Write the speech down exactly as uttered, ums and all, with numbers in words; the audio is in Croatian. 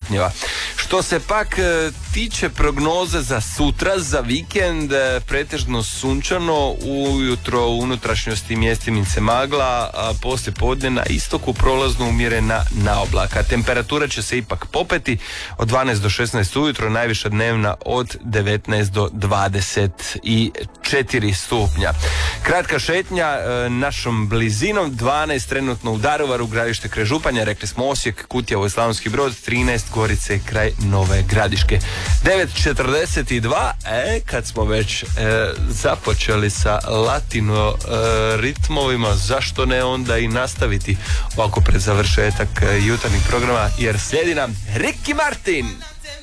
stupnjeva. Što se pak e, tiče prognoze za sutra, za vikend, e, pretežno sunčano, ujutro u unutrašnjosti mjestimice magla, a poslije podne na istoku prolazno umjerena naoblaka. Temperatura će se ipak popeti od dvanaest do šesnaest ujutro, najviša dnevna od devetnaest do dvadeset četiri stupnja. Kratka šetnja e, našom blizinom, dvanaest trenutno u Daruvaru, Gradište kraj Županja, rekli smo Osijek, Kutjevo i Slavonski Brod, trinaest Gorice kraj Nove Gradiške. devet četrdeset dva, e, kad smo već e, započeli sa latino e, ritmovima, zašto ne onda i nastaviti ovako pred završetak e, jutarnjeg programa, jer slijedi nam Ricky Martin.